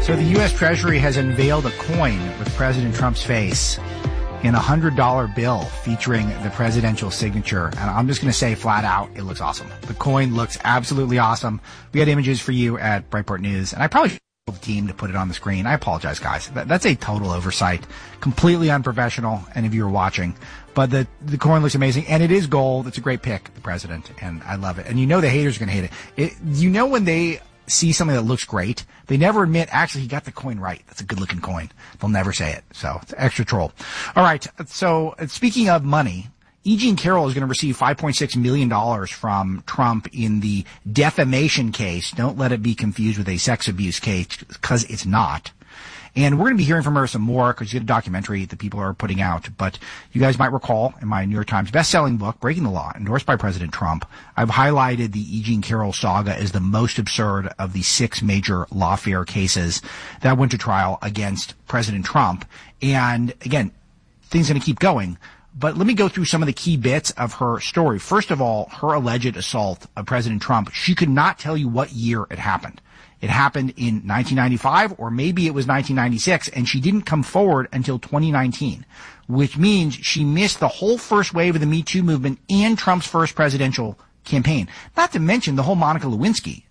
So the U.S. Treasury has unveiled a coin with President Trump's face in a $100 bill featuring the presidential signature. And I'm just going to say flat out, it looks awesome. The coin looks absolutely awesome. We had images for you at Breitbart News, and I probably should have the team to put it on the screen. I apologize, guys. That's a total oversight. Completely unprofessional, any of you are watching. But the coin looks amazing, and it is gold. It's a great pick, the president, and I love it. And you know the haters are going to hate it. You know when they see something that looks great, they never admit, actually, he got the coin right. That's a good-looking coin. They'll never say it. So it's extra troll. All right. So speaking of money, E. Jean Carroll is going to receive $5.6 million from Trump in the defamation case. Don't let it be confused with a sex abuse case, because it's not. And we're going to be hearing from her some more because you get a documentary that people are putting out. But you guys might recall in my New York Times best-selling book, Breaking the Law, endorsed by President Trump, I've highlighted the E. Jean Carroll saga as the most absurd of the 6 major lawfare cases that went to trial against President Trump. And again, things are going to keep going. But let me go through some of the key bits of her story. First of all, her alleged assault of President Trump. She could not tell you what year it happened. It happened in 1995, or maybe it was 1996, and she didn't come forward until 2019, which means she missed the whole first wave of the Me Too movement and Trump's first presidential campaign. Not to mention the whole Monica Lewinsky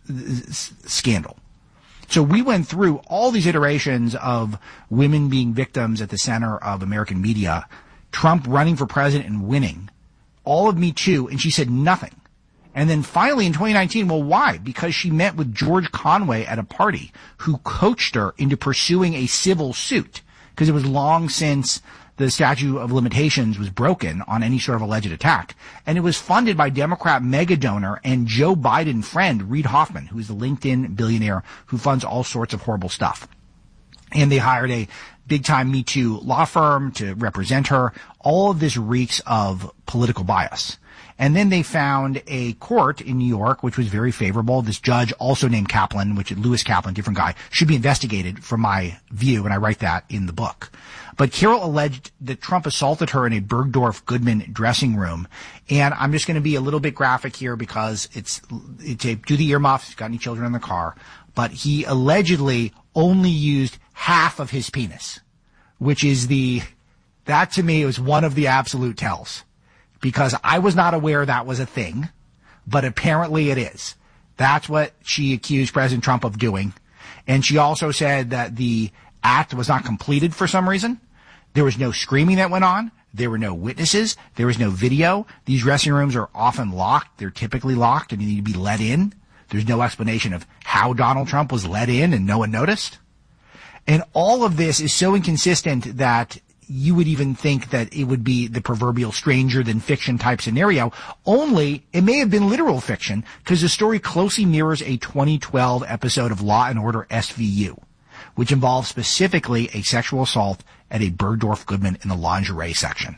scandal. So we went through all these iterations of women being victims at the center of American media, Trump running for president and winning, all of Me Too, and she said nothing. And then finally in 2019, well, why? Because she met with George Conway at a party who coached her into pursuing a civil suit because it was long since the statute of limitations was broken on any sort of alleged attack. And it was funded by Democrat mega donor and Joe Biden friend Reid Hoffman, who is the LinkedIn billionaire who funds all sorts of horrible stuff. And they hired a big-time Me Too law firm to represent her. All of this reeks of political bias. And then they found a court in New York, which was very favorable. This judge, also named Kaplan, which is Lewis Kaplan, different guy, should be investigated from my view, and I write that in the book. But Carroll alleged that Trump assaulted her in a Bergdorf Goodman dressing room. And I'm just going to be a little bit graphic here because it's a do the earmuffs, he's got any children in the car. But he allegedly only used half of his penis, which is that to me was one of the absolute tells. Because I was not aware that was a thing, but apparently it is. That's what she accused President Trump of doing. And she also said that the act was not completed for some reason. There was no screaming that went on. There were no witnesses. There was no video. These dressing rooms are often locked. They're typically locked and you need to be let in. There's no explanation of how Donald Trump was let in and no one noticed. And all of this is so inconsistent that you would even think that it would be the proverbial stranger than fiction type scenario, only it may have been literal fiction because the story closely mirrors a 2012 episode of Law & Order SVU, which involves specifically a sexual assault at a Bergdorf Goodman in the lingerie section.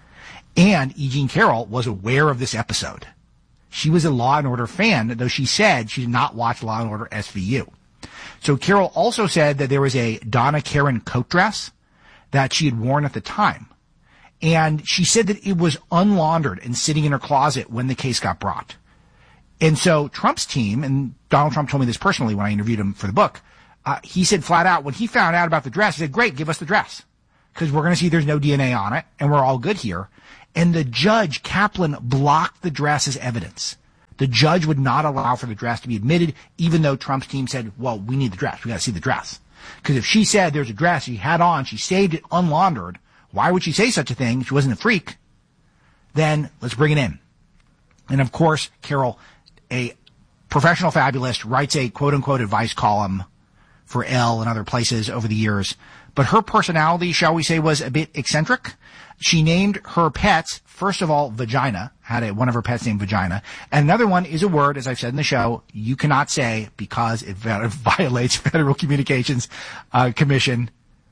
And E. Jean Carroll was aware of this episode. She was a Law & Order fan, though she said she did not watch Law & Order SVU. So Carroll also said that there was a Donna Karan coat dress that she had worn at the time. And she said that it was unlaundered and sitting in her closet when the case got brought. And so Trump's team, and Donald Trump told me this personally when I interviewed him for the book, he said flat out, when he found out about the dress, he said, great, give us the dress. Because we're going to see there's no DNA on it, and we're all good here. And the judge, Kaplan, blocked the dress as evidence. The judge would not allow for the dress to be admitted, even though Trump's team said, well, we need the dress. We got to see the dress. Because if she said there's a dress she had on, she saved it unlaundered, why would she say such a thing? She wasn't a freak. Then let's bring it in. And of course, Carroll, a professional fabulist, writes a quote-unquote advice column for Elle and other places over the years. But her personality, shall we say, was a bit eccentric. She named her pets, first of all, Vagina, had one of her pets named Vagina. And another one is a word, as I've said in the show, you cannot say because it violates Federal Communications Commission.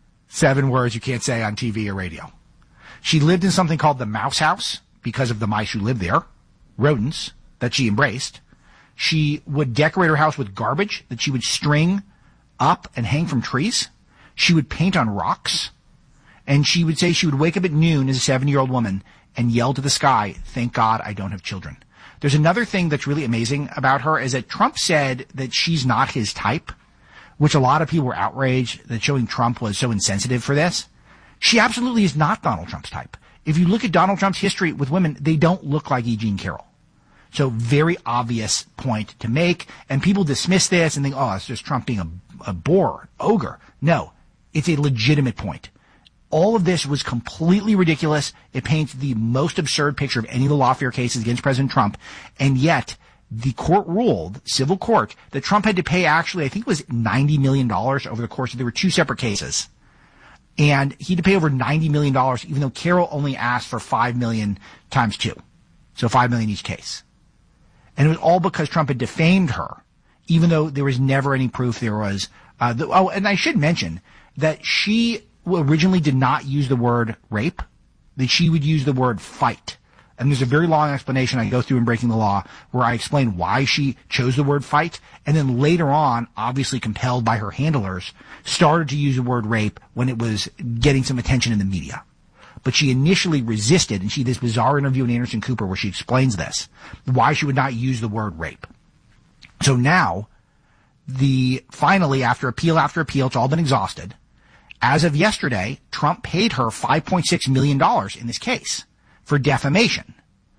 7 words you can't say on TV or radio. She lived in something called the Mouse House because of the mice who lived there, rodents that she embraced. She would decorate her house with garbage that she would string up and hang from trees. She would paint on rocks. And she would say she would wake up at noon as a 7-year-old woman and yell to the sky, thank God I don't have children. There's another thing that's really amazing about her is that Trump said that she's not his type, which a lot of people were outraged that showing Trump was so insensitive for this. She absolutely is not Donald Trump's type. If you look at Donald Trump's history with women, they don't look like E. Jean Carroll. So very obvious point to make. And people dismiss this and think, oh, it's just Trump being a bore, ogre. No, it's a legitimate point. All of this was completely ridiculous. It paints the most absurd picture of any of the lawfare cases against President Trump. And yet the court ruled, civil court, that Trump had to pay actually, I think it was $90 million over the course of, there were two separate cases. And he had to pay over $90 million, even though Carroll only asked for $5 million times two. So $5 million each case. And it was all because Trump had defamed her, even though there was never any proof there was, and I should mention that she originally did not use the word rape, that she would use the word fight. And there's a very long explanation I go through in Breaking the Law where I explain why she chose the word fight, and then later on, obviously compelled by her handlers, started to use the word rape when it was getting some attention in the media. But she initially resisted, and she did this bizarre interview with Anderson Cooper where she explains this, why she would not use the word rape. So now, finally, after appeal, it's all been exhausted. As of yesterday, Trump paid her $5.6 million in this case for defamation.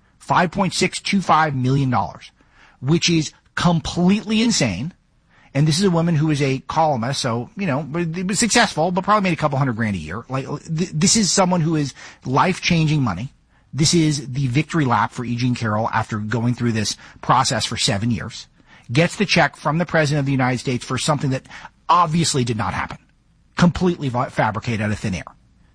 $5.625 million, which is completely insane. And this is a woman who is a columnist, so, it was successful, but probably made a couple $100,000 a year. This is someone who is life-changing money. This is the victory lap for E. Jean Carroll after going through this process for 7 years. Gets the check from the President of the United States for something that obviously did not happen. Completely fabricated out of thin air.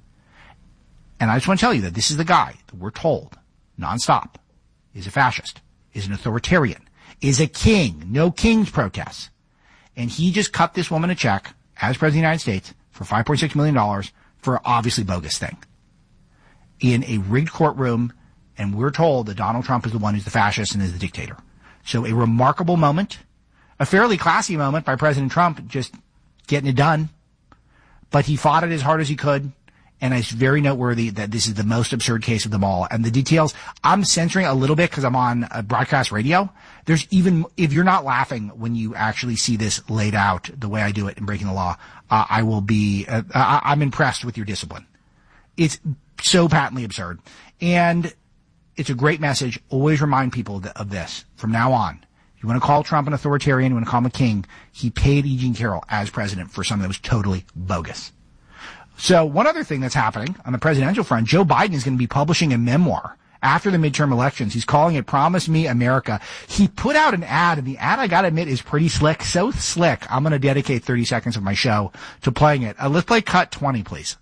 And I just want to tell you that this is the guy that we're told, nonstop, is a fascist, is an authoritarian, is a king, no king's protests. And he just cut this woman a check, as President of the United States, for $5.6 million for an obviously bogus thing. In a rigged courtroom, and we're told that Donald Trump is the one who's the fascist and is the dictator. So a remarkable moment, a fairly classy moment by President Trump, just getting it done. But he fought it as hard as he could. And it's very noteworthy that this is the most absurd case of them all. And the details, I'm censoring a little bit because I'm on broadcast radio. There's even, if you're not laughing when you actually see this laid out the way I do it in Breaking the Law, I will be, I'm impressed with your discipline. It's so patently absurd. And it's a great message. Always remind people of this from now on. If you want to call Trump an authoritarian, you want to call him a king, he paid E. Jean Carroll as president for something that was totally bogus. So one other thing that's happening on the presidential front, Joe Biden is going to be publishing a memoir after the midterm elections. He's calling it Promise Me America. He put out an ad, and the ad, I got to admit, is pretty slick. So slick, I'm going to dedicate 30 seconds of my show to playing it. Let's play cut 20, please.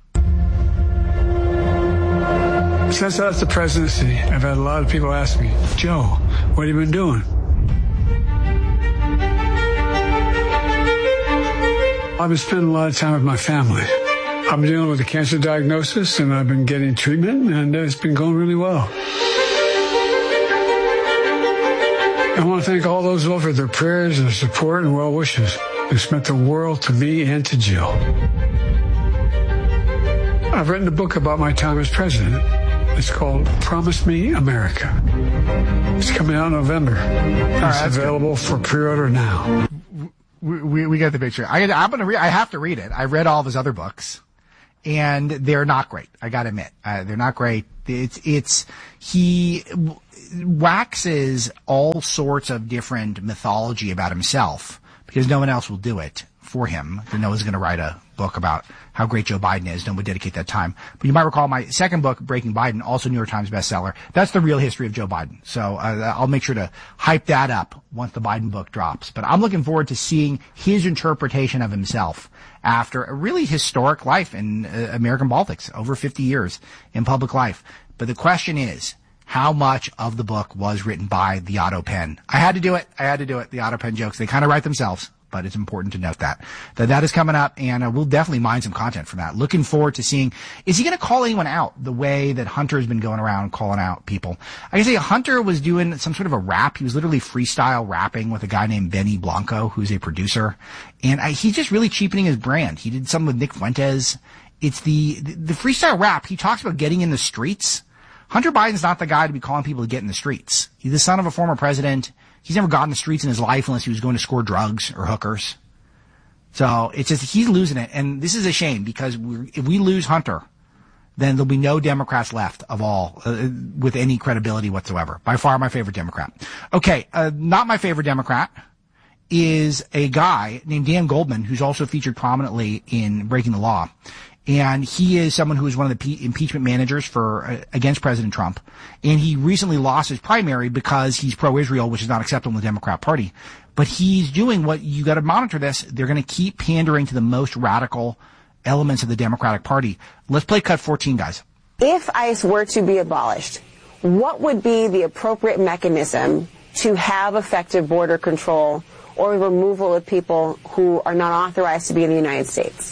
Since I left the presidency, I've had a lot of people ask me, Joe, what have you been doing? I've been spending a lot of time with my family. I've been dealing with a cancer diagnosis, and I've been getting treatment, and it's been going really well. I want to thank all those who offered their prayers and their support and well wishes. It's meant the world to me and to Jill. I've written a book about my time as president. It's called Promise Me America. It's coming out in November. It's available for pre-order now. We get the picture. I have to read it. I read all of his other books, and they're not great. I gotta admit, they're not great. He waxes all sorts of different mythology about himself because no one else will do it for him. No one's going to write a book about how great Joe Biden is. No one would dedicate that time. But you might recall my second book, Breaking Biden, also New York Times bestseller. That's the real history of Joe Biden. So I'll make sure to hype that up once the Biden book drops. But I'm looking forward to seeing his interpretation of himself after a really historic life in American politics, over 50 years in public life. But the question is, how much of the book was written by the Otto pen? I had to do it. The Otto pen jokes, they kind of write themselves. But it's important to note that is coming up, and we'll definitely mine some content from that. Looking forward to seeing, is he going to call anyone out the way that Hunter's been going around calling out people? I can say Hunter was doing some sort of a rap. He was literally freestyle rapping with a guy named Benny Blanco, who's a producer, and he's just really cheapening his brand. He did something with Nick Fuentes. It's the freestyle rap. He talks about getting in the streets. Hunter Biden's not the guy to be calling people to get in the streets. He's the son of a former president. He's never gotten in the streets in his life unless he was going to score drugs or hookers. So it's just, he's losing it. And this is a shame because if we lose Hunter, then there'll be no Democrats left of all with any credibility whatsoever. By far my favorite Democrat. Okay, not my favorite Democrat is a guy named Dan Goldman, who's also featured prominently in Breaking the Law. And he is someone who is one of the impeachment managers for against President Trump. And he recently lost his primary because he's pro-Israel, which is not acceptable in the Democrat Party. But he's doing what you got to monitor this. They're going to keep pandering to the most radical elements of the Democratic Party. Let's play cut 14, guys. If ICE were to be abolished, what would be the appropriate mechanism to have effective border control or removal of people who are not authorized to be in the United States?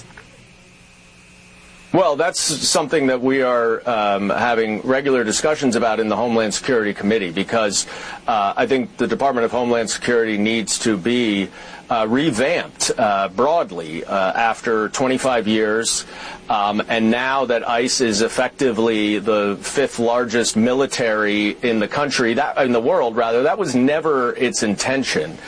Well, that's something that we are having regular discussions about in the Homeland Security Committee, because I think the Department of Homeland Security needs to be revamped broadly after 25 years. And now that ICE is effectively the fifth largest military in the country, in the world, that was never its intention.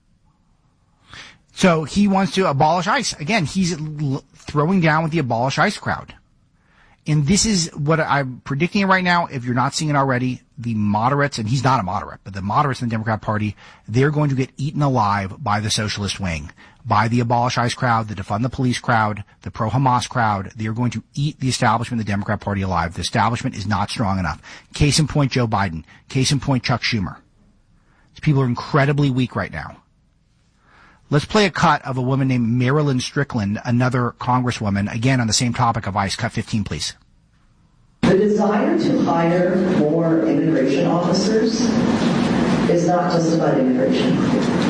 So he wants to abolish ICE. Again, he's throwing down with the abolish ICE crowd. And this is what I'm predicting right now. If you're not seeing it already, the moderates, and he's not a moderate, but the moderates in the Democrat Party, they're going to get eaten alive by the socialist wing, by the abolish ICE crowd, the defund the police crowd, the pro-Hamas crowd. They are going to eat the establishment of the Democrat Party alive. The establishment is not strong enough. Case in point, Joe Biden. Case in point, Chuck Schumer. These people are incredibly weak right now. Let's play a cut of a woman named Marilyn Strickland, another congresswoman, again on the same topic of ICE. Cut 15, please. The desire to hire more immigration officers is not just about immigration.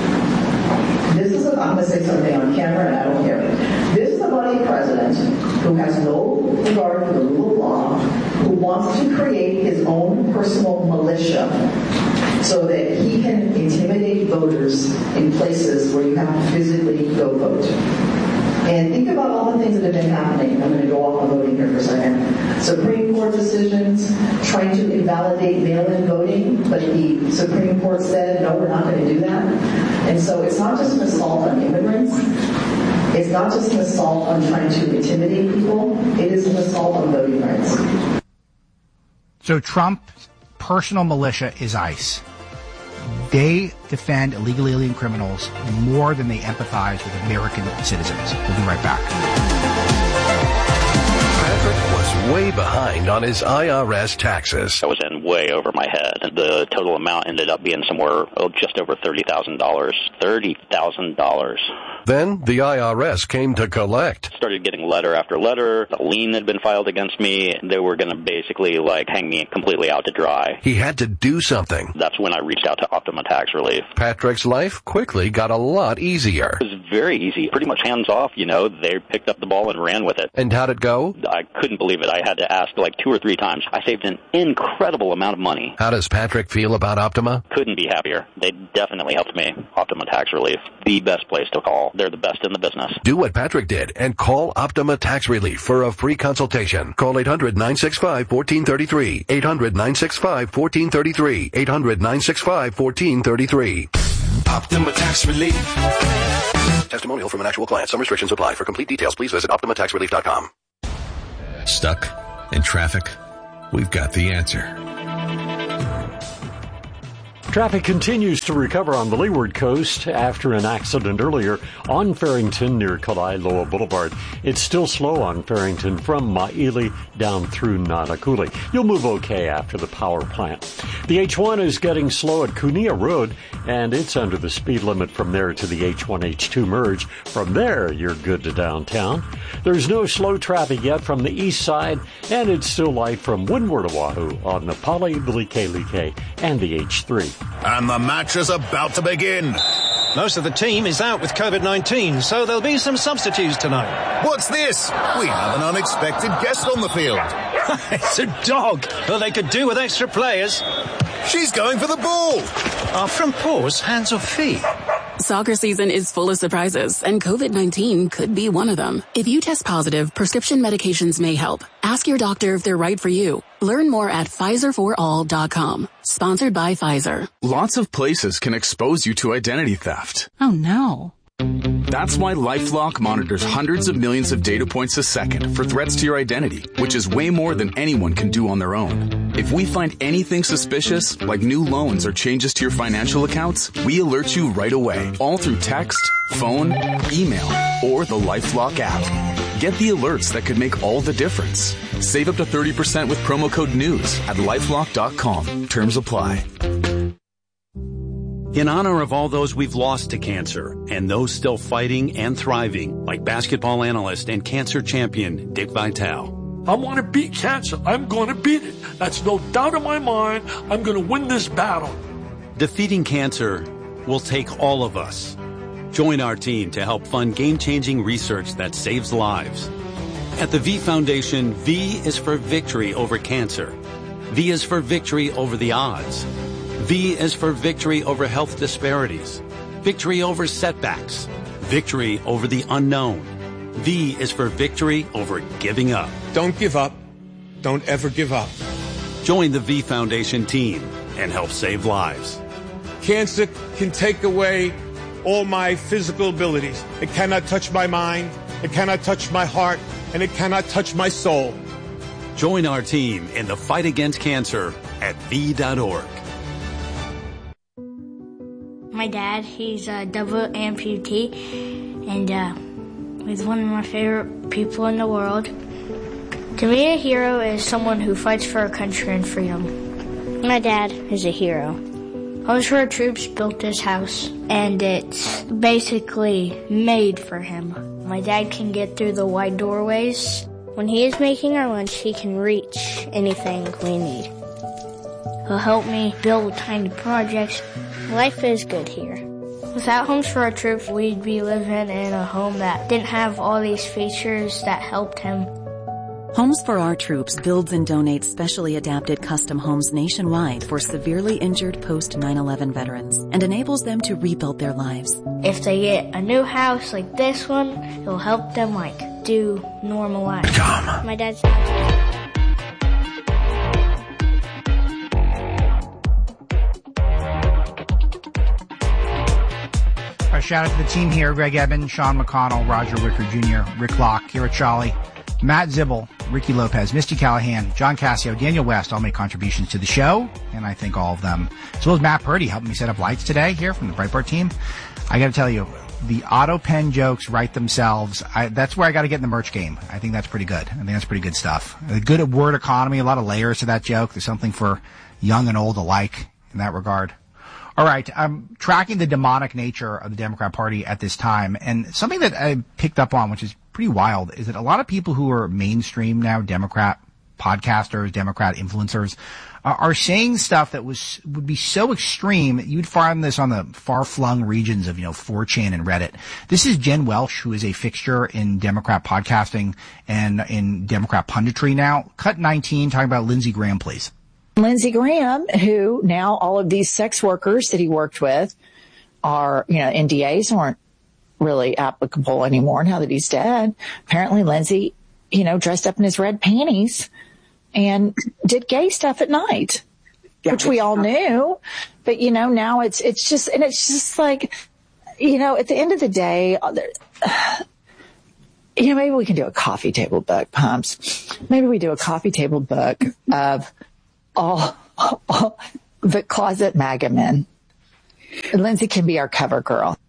I'm going to say something on camera and I don't care. This is about a president who has no regard for the rule of law, who wants to create his own personal militia so that he can intimidate voters in places where you have to physically go vote. And think about all the things that have been happening. I'm going to go off on voting here for a second. Supreme Court decisions trying to invalidate mail-in voting, but the Supreme Court said, no, we're not going to do that. And so it's not just an assault on immigrants. It's not just an assault on trying to intimidate people. It is an assault on voting rights. So Trump's personal militia is ICE. They defend illegal alien criminals more than they empathize with American citizens. We'll be right back. Patrick was way behind on his IRS taxes. I was in way over my head. The total amount ended up being somewhere just over $30,000. $30,000. Then the IRS came to collect. Started getting letter after letter. A lien had been filed against me. They were going to basically hang me completely out to dry. He had to do something. That's when I reached out to Optima Tax Relief. Patrick's life quickly got a lot easier. It was very easy. Pretty much hands off, They picked up the ball and ran with it. And how'd it go? I couldn't believe it. I had to ask 2 or 3 times. I saved an incredible amount of money. How does Patrick feel about Optima? Couldn't be happier. They definitely helped me. Optima Tax Relief. The best place to call. They're the best in the business. Do what Patrick did and call Optima Tax Relief for a free consultation. Call 800-965-1433. 800-965-1433. 800-965-1433. Optima Tax Relief. Testimonial from an actual client. Some restrictions apply. For complete details, please visit OptimaTaxRelief.com. Stuck in traffic? We've got the answer. Traffic continues to recover on the Leeward Coast after an accident earlier on Farrington near Kalailoa Boulevard. It's still slow on Farrington from Maili down through Nanakuli. You'll move okay after the power plant. The H1 is getting slow at Kunia Road, and it's under the speed limit from there to the H1-H2 merge. From there, you're good to downtown. There's no slow traffic yet from the east side, and it's still light from Windward Oahu on the Pali-Like and the H3. And the match is about to begin. Most of the team is out with COVID-19, so there'll be some substitutes tonight. What's this? We have an unexpected guest on the field. It's a dog. Well, they could do with extra players. She's going for the ball. Are front paws hands or feet? Soccer season is full of surprises, and COVID-19 could be one of them. If you test positive, prescription medications may help. Ask your doctor if they're right for you. Learn more at PfizerForAll.com. Sponsored by Pfizer. Lots of places can expose you to identity theft. Oh, no. That's why LifeLock monitors hundreds of millions of data points a second for threats to your identity, which is way more than anyone can do on their own. If we find anything suspicious, like new loans or changes to your financial accounts, we alert you right away, all through text, phone, email, or the LifeLock app. Get the alerts that could make all the difference. Save up to 30% with promo code NEWS at LifeLock.com. Terms apply. In honor of all those we've lost to cancer and those still fighting and thriving, like basketball analyst and cancer champion Dick Vitale. I want to beat cancer. I'm going to beat it. That's no doubt in my mind. I'm going to win this battle. Defeating cancer will take all of us. Join our team to help fund game-changing research that saves lives. At the V Foundation, V is for victory over cancer. V is for victory over the odds. V is for victory over health disparities, victory over setbacks, victory over the unknown. V is for victory over giving up. Don't give up. Don't ever give up. Join the V Foundation team and help save lives. Cancer can take away all my physical abilities. It cannot touch my mind, it cannot touch my heart, and it cannot touch my soul. Join our team in the fight against cancer at V.org. My dad, he's a double amputee, and he's one of my favorite people in the world. To me, a hero is someone who fights for our country and freedom. My dad is a hero. Homes for Our Troops built this house, and it's basically made for him. My dad can get through the wide doorways. When he is making our lunch, he can reach anything we need. He'll help me build tiny projects. Life is good here. Without Homes for Our Troops, we'd be living in a home that didn't have all these features that helped him. Homes for Our Troops builds and donates specially adapted custom homes nationwide for severely injured post-9/11 veterans and enables them to rebuild their lives. If they get a new house like this one, it'll help them do normal life. My dad's Shout out to the team here: Greg Eben, Sean McConnell, Roger Wicker Jr., Rick Locke, Kira Chawley, Matt Zibble, Ricky Lopez, Misty Callahan, John Cassio, Daniel West all make contributions to the show, and I thank all of them, as well as Matt Purdy helping me set up lights today here from the Breitbart team. I got to tell you, the auto pen jokes write themselves. That's where I got to get in the merch game. I think that's pretty good. I think that's pretty good stuff. A good word economy, a lot of layers to that joke. There's something for young and old alike in that regard. All right, I'm tracking the demonic nature of the Democrat Party at this time, and something that I picked up on, which is pretty wild, is that a lot of people who are mainstream now, Democrat podcasters, Democrat influencers, are saying stuff that would be so extreme, you'd find this on the far-flung regions of, 4chan and Reddit. This is Jen Welsh, who is a fixture in Democrat podcasting and in Democrat punditry now. Cut 19, talking about Lindsey Graham, please. Lindsey Graham, who now all of these sex workers that he worked with are, NDAs aren't really applicable anymore now that he's dead. Apparently Lindsey, dressed up in his red panties and did gay stuff at night, which we all knew. But, now it's just like, at the end of the day, maybe we can do a coffee table book, Pumps. Maybe we do a coffee table book of all the closet MAGA men. Lindsey can be our cover girl.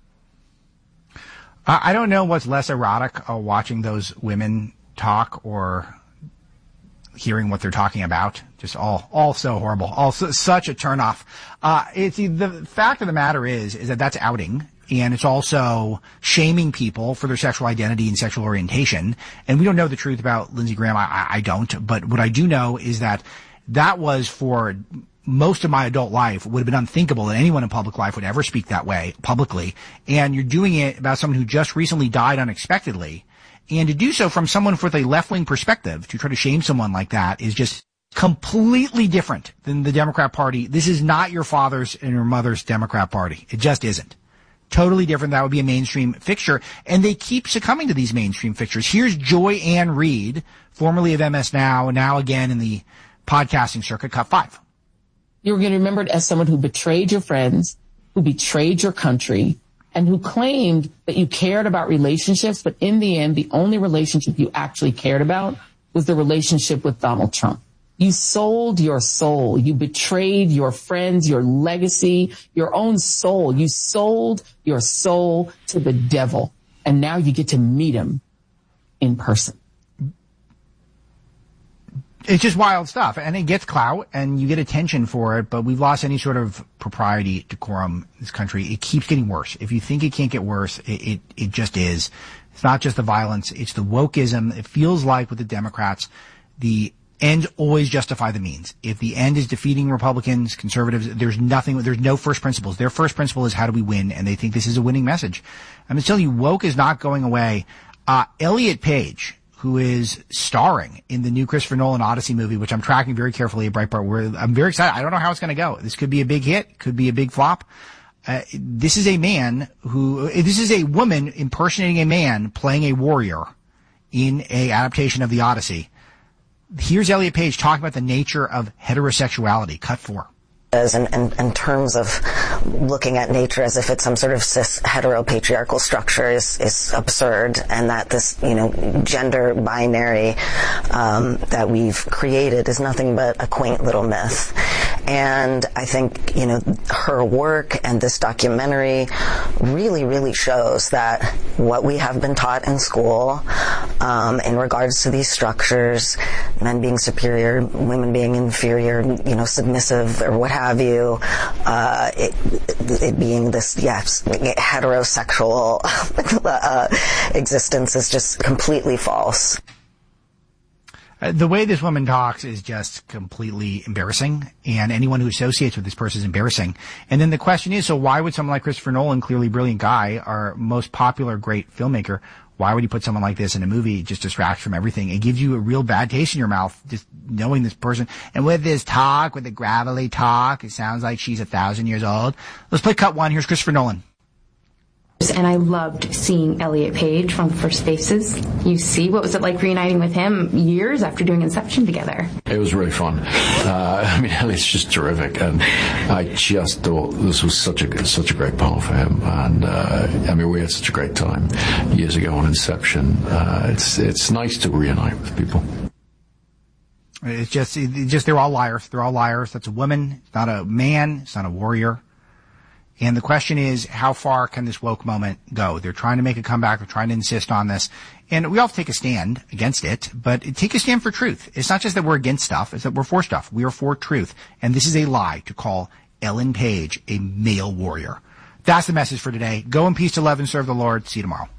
I don't know what's less erotic, watching those women talk or hearing what they're talking about. Just all so horrible. Such a turnoff. The fact of the matter is that that's outing. And it's also shaming people for their sexual identity and sexual orientation. And we don't know the truth about Lindsey Graham. I don't. But what I do know is that was for most of my adult life would have been unthinkable that anyone in public life would ever speak that way publicly. And you're doing it about someone who just recently died unexpectedly. And to do so from someone with a left-wing perspective, to try to shame someone like that is just completely different than the Democrat Party. This is not your father's and your mother's Democrat Party. It just isn't. Totally different. That would be a mainstream fixture. And they keep succumbing to these mainstream fixtures. Here's Joy Ann Reid, formerly of MS Now, and now again in the podcasting circuit, cut 5. You're going to be remembered as someone who betrayed your friends, who betrayed your country, and who claimed that you cared about relationships, but in the end, the only relationship you actually cared about was the relationship with Donald Trump. You sold your soul. You betrayed your friends, your legacy, your own soul. You sold your soul to the devil. And now you get to meet him in person. It's just wild stuff. And it gets clout and you get attention for it, but we've lost any sort of propriety, decorum in this country. It keeps getting worse. If you think it can't get worse, it just is. It's not just the violence, it's the wokeism. It feels like with the Democrats, the ends always justify the means. If the end is defeating Republicans, conservatives, there's no first principles. Their first principle is how do we win, and they think this is a winning message. I'm going to tell you, woke is not going away. Elliot Page, who is starring in the new Christopher Nolan Odyssey movie, which I'm tracking very carefully at Breitbart, where I'm very excited. I don't know how it's going to go. This could be a big hit, could be a big flop. This is a woman impersonating a man playing a warrior in a adaptation of the Odyssey. Here's Elliot Page talking about the nature of heterosexuality. Cut 4. In terms of looking at nature as if it's some sort of cis heteropatriarchal structure is absurd, and that this gender binary that we've created is nothing but a quaint little myth. And I think her work and this documentary really, really shows that what we have been taught in school in regards to these structures, men being superior, women being inferior, submissive or what have you, it being this heterosexual existence is just completely false. The way this woman talks is just completely embarrassing, and anyone who associates with this person is embarrassing. And then the question is, so why would someone like Christopher Nolan, clearly brilliant guy, our most popular great filmmaker, why would he put someone like this in a movie? It just distracts from everything. It gives you a real bad taste in your mouth, just knowing this person. And with this talk, with the gravelly talk, it sounds like she's 1,000 years old. Let's play cut 1. Here's Christopher Nolan. And I loved seeing Elliot Page from First Faces. You see, what was it like reuniting with him years after doing Inception together? It was really fun. Elliot's just terrific, and I just thought this was such a great part for him. And we had such a great time years ago on Inception. It's nice to reunite with people. It's just they're all liars. They're all liars. That's a woman. It's not a man. It's not a warrior. And the question is, how far can this woke moment go? They're trying to make a comeback. They're trying to insist on this. And we all have to take a stand against it, but take a stand for truth. It's not just that we're against stuff, it's that we're for stuff. We are for truth. And this is a lie to call Ellen Page a male warrior. That's the message for today. Go in peace to love and serve the Lord. See you tomorrow.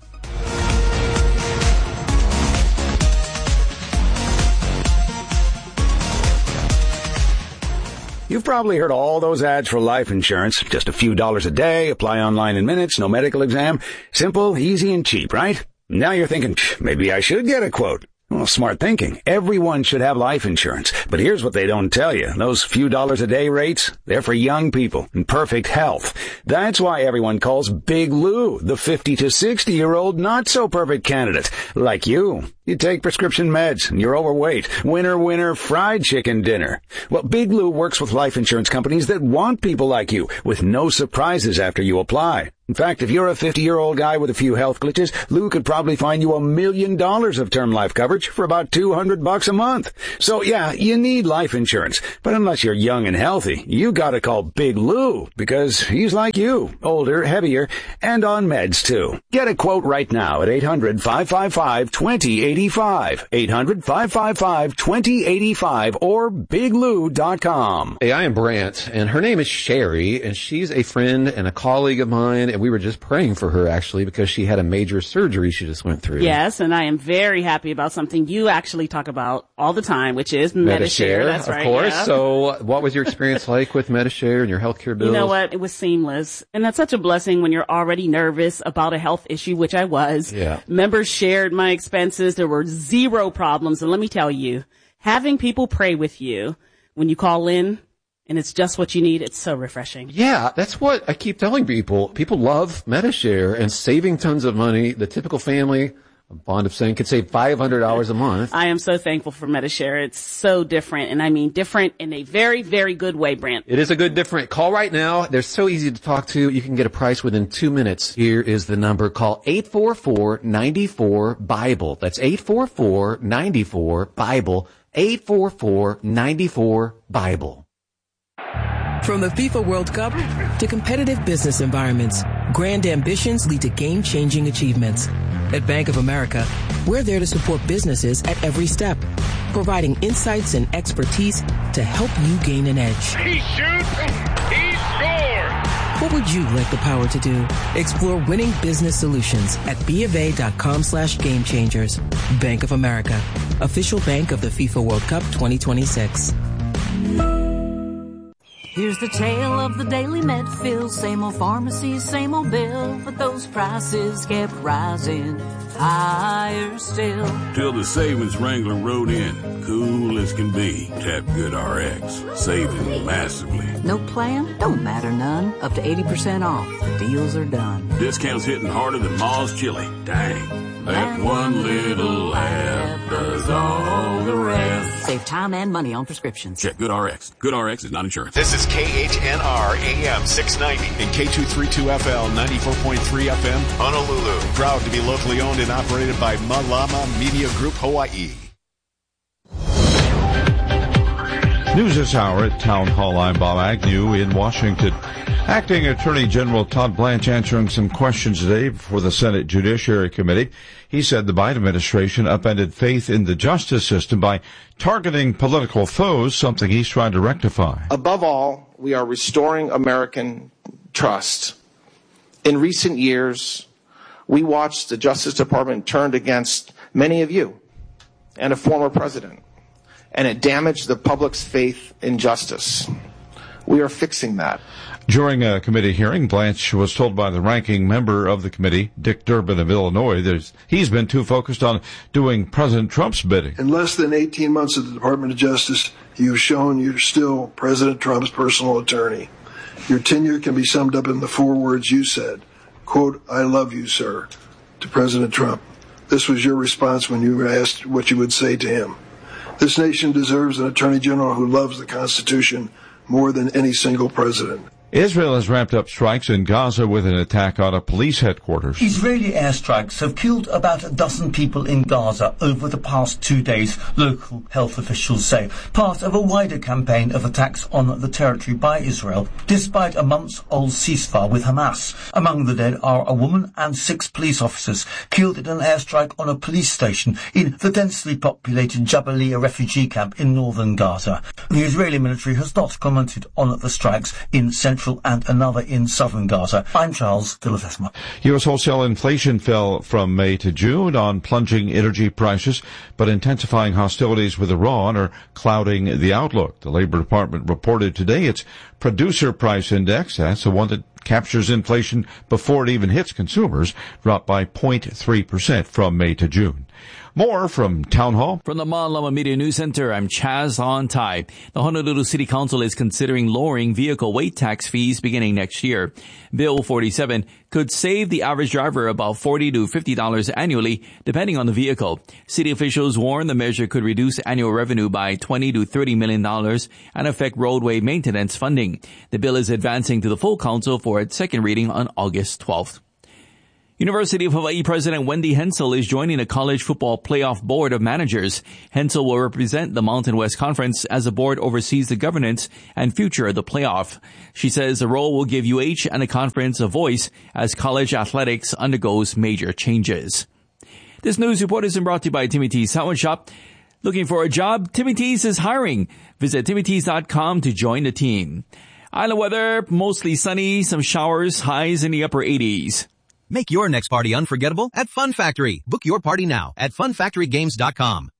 You've probably heard all those ads for life insurance. Just a few dollars a day, apply online in minutes, no medical exam. Simple, easy, and cheap, right? Now you're thinking, maybe I should get a quote. Well, smart thinking. Everyone should have life insurance. But here's what they don't tell you. Those few dollars a day rates, they're for young people in perfect health. That's why everyone calls Big Lou the 50 to 60-year-old not-so-perfect candidate. Like you. You take prescription meds, and you're overweight. Winner, fried chicken dinner. Well, Big Lou works with life insurance companies that want people like you, with no surprises after you apply. In fact, if you're a 50-year-old guy with a few health glitches, Lou could probably find you $1 million of term life coverage for about $200 a month. So yeah, you need life insurance. But unless you're young and healthy, you gotta call Big Lou, because he's like you, older, heavier, and on meds too. Get a quote right now at 800-555-2085. 800-555-2085 or biglou.com. Hey, I am Brant, and her name is Sherry, and she's a friend and a colleague of mine, and we were just praying for her, actually, because she had a major surgery she just went through. Yes, and I am very happy about something you actually talk about all the time, which is Medi-Share. That's right. Of course. Yeah. So what was your experience like with Medi-Share and your healthcare bills? You know what? It was seamless. And that's such a blessing when you're already nervous about a health issue, which I was. Yeah. Members shared my expenses. There were zero problems. And let me tell you, having people pray with you when you call in, and it's just what you need, it's so refreshing. Yeah, that's what I keep telling people. People love Medi-Share and saving tons of money. The typical family a bond of saying could save $500 a month. I am so thankful for MediShare. It's so different, and I mean different in a very, very good way, Brent. It is a good different. Call right now. They're so easy to talk to. You can get a price within 2 minutes. Here is the number. Call 844-94-BIBLE. That's 844-94-BIBLE. 844-94-BIBLE. From the FIFA World Cup to competitive business environments, grand ambitions lead to game-changing achievements. At Bank of America, we're there to support businesses at every step, providing insights and expertise to help you gain an edge. He shoots, he scores! What would you like the power to do? Explore winning business solutions at BofA.com/gamechangers. Bank of America, official bank of the FIFA World Cup 2026. Here's the tale of the daily Medfield. Same old pharmacy, same old bill, but those prices kept rising higher still. Till the savings wrangler rode in, cool as can be. Tap GoodRx, saving massively. No plan? Don't matter none. Up to 80% off. The deals are done. Discounts hitting harder than Ma's chili. Dang. That one little app does all the rest. Save time and money on prescriptions. Check GoodRx. GoodRx is not insurance. This is KHNR AM 690 and K232FL 94.3 FM, Honolulu. Proud to be locally owned and operated by Malama Media Group Hawaii. News this hour at Town Hall. I'm Bob Agnew in Washington. Acting Attorney General Todd Blanche answering some questions today before the Senate Judiciary Committee. He said the Biden administration upended faith in the justice system by targeting political foes, something he's trying to rectify. Above all, we are restoring American trust. In recent years, we watched the Justice Department turned against many of you and a former president, and it damaged the public's faith in justice. We are fixing that. During a committee hearing, Blanche was told by the ranking member of the committee, Dick Durbin of Illinois, that he's been too focused on doing President Trump's bidding. In less than 18 months at the Department of Justice, you've shown you're still President Trump's personal attorney. Your tenure can be summed up in the 4 words you said, quote, "I love you, sir," to President Trump. This was your response when you were asked what you would say to him. This nation deserves an attorney general who loves the Constitution more than any single president. Israel has ramped up strikes in Gaza with an attack on a police headquarters. Israeli airstrikes have killed about a dozen people in Gaza over the past 2 days, local health officials say, part of a wider campaign of attacks on the territory by Israel, despite a months-old ceasefire with Hamas. Among the dead are a woman and 6 police officers killed in an airstrike on a police station in the densely populated Jabalia refugee camp in northern Gaza. The Israeli military has not commented on the strikes in central and another in southern Gaza. I'm Charles Villavesma. U.S. wholesale inflation fell from May to June on plunging energy prices, but intensifying hostilities with Iran are clouding the outlook. The Labor Department reported today its producer price index, that's the one that captures inflation before it even hits consumers, dropped by 0.3% from May to June. More from Town Hall. From the Malama Media News Center, I'm Chaz On-Tai. The Honolulu City Council is considering lowering vehicle weight tax fees beginning next year. Bill 47 could save the average driver about $40 to $50 annually, depending on the vehicle. City officials warn the measure could reduce annual revenue by $20 to $30 million and affect roadway maintenance funding. The bill is advancing to the full council for its second reading on August 12th. University of Hawaii President Wendy Hensel is joining the College Football Playoff Board of Managers. Hensel will represent the Mountain West Conference as the board oversees the governance and future of the playoff. She says the role will give UH and the conference a voice as college athletics undergoes major changes. This news report is brought to you by Timmy T's Sandwich Shop. Looking for a job? Timmy T's is hiring. Visit TimmyT's.com to join the team. Island weather, mostly sunny, some showers, highs in the upper 80s. Make your next party unforgettable at Fun Factory. Book your party now at funfactorygames.com.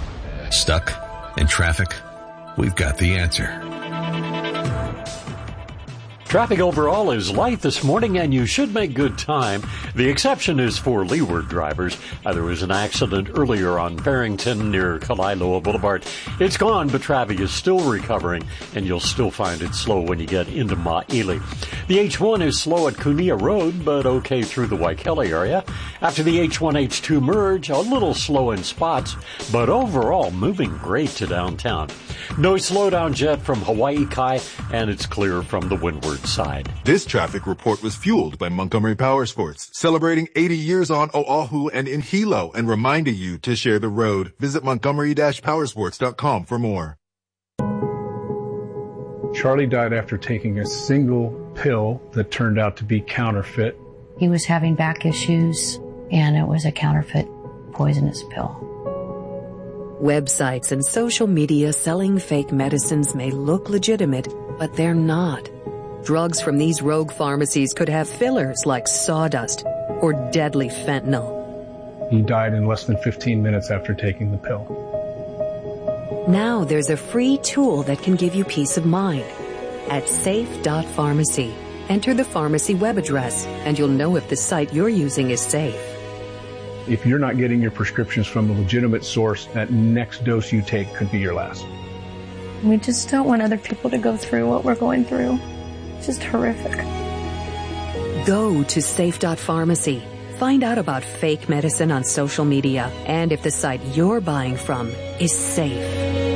Stuck in traffic? We've got the answer. Traffic overall is light this morning, and you should make good time. The exception is for leeward drivers. There was an accident earlier on Barrington near Kailua Boulevard. It's gone, but traffic is still recovering, and you'll still find it slow when you get into Ma'ili. The H1 is slow at Kunia Road, but okay through the Waikele area. After the H1-H2 merge, a little slow in spots, but overall moving great to downtown. No slowdown yet from Hawaii Kai, and it's clear from the windward side. This traffic report was fueled by Montgomery Powersports, celebrating 80 years on Oahu and in Hilo, and reminding you to share the road. Visit Montgomery-Powersports.com for more. Charlie died after taking a single pill that turned out to be counterfeit. He was having back issues, and it was a counterfeit poisonous pill. Websites and social media selling fake medicines may look legitimate, but they're not. Drugs from these rogue pharmacies could have fillers like sawdust or deadly fentanyl. He died in less than 15 minutes after taking the pill. Now there's a free tool that can give you peace of mind. At safe.pharmacy, enter the pharmacy web address, and you'll know if the site you're using is safe. If you're not getting your prescriptions from a legitimate source, that next dose you take could be your last. We just don't want other people to go through what we're going through. It's just horrific. Go to safe.pharmacy. Find out about fake medicine on social media and if the site you're buying from is safe.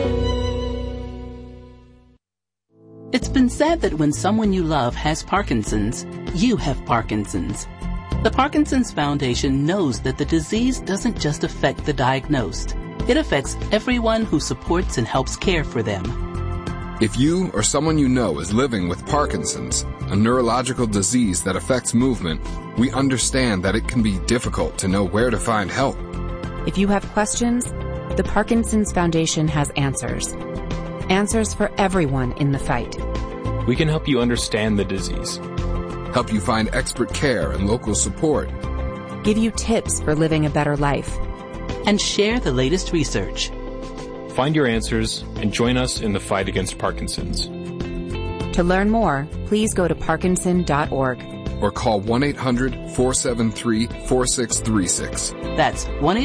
It's been said that when someone you love has Parkinson's, you have Parkinson's. The Parkinson's Foundation knows that the disease doesn't just affect the diagnosed. It affects everyone who supports and helps care for them. If you or someone you know is living with Parkinson's, a neurological disease that affects movement, we understand that it can be difficult to know where to find help. If you have questions, the Parkinson's Foundation has answers. Answers for everyone in the fight. We can help you understand the disease. Help you find expert care and local support. Give you tips for living a better life. And share the latest research. Find your answers and join us in the fight against Parkinson's. To learn more, please go to parkinson.org. Or call 1-800-473-4636. That's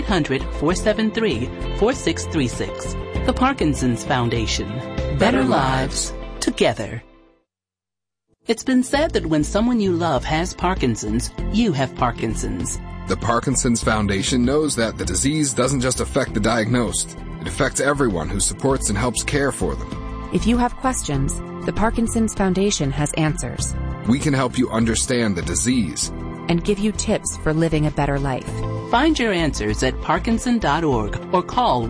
1-800-473-4636. The Parkinson's Foundation. Better lives together. It's been said that when someone you love has Parkinson's, you have Parkinson's. The Parkinson's Foundation knows that the disease doesn't just affect the diagnosed. It affects everyone who supports and helps care for them. If you have questions, the Parkinson's Foundation has answers. We can help you understand the disease. And give you tips for living a better life. Find your answers at parkinson.org or call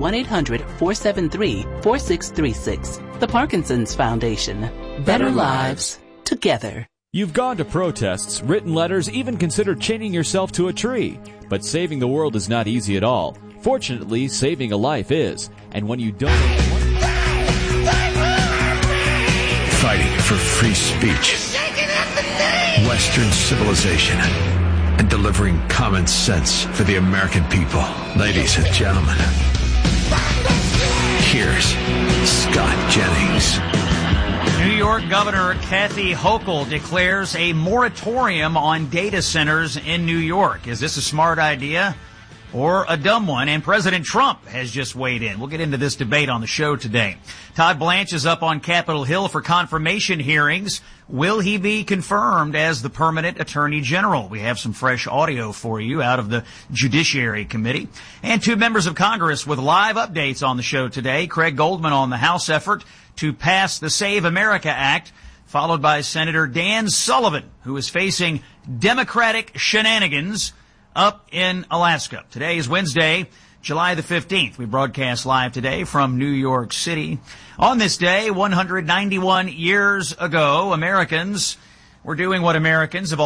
1-800-473-4636. The Parkinson's Foundation. Better lives together. You've gone to protests, written letters, even considered chaining yourself to a tree. But saving the world is not easy at all. Fortunately, saving a life is. And when you donate... Fighting for free speech, Western civilization, and delivering common sense for the American people. Ladies and gentlemen, here's Scott Jennings. New York Governor Kathy Hochul declares a moratorium on data centers in New York. Is this a smart idea or a dumb one? And President Trump has just weighed in. We'll get into this debate on the show today. Todd Blanche is up on Capitol Hill for confirmation hearings. Will he be confirmed as the permanent Attorney General? We have some fresh audio for you out of the Judiciary Committee. And two members of Congress with live updates on the show today. Craig Goldman on the House effort to pass the Save America Act, followed by Senator Dan Sullivan, who is facing Democratic shenanigans up in Alaska. Today is Wednesday, July the 15th. We broadcast live today from New York City. On this day, 191 years ago, Americans were doing what Americans have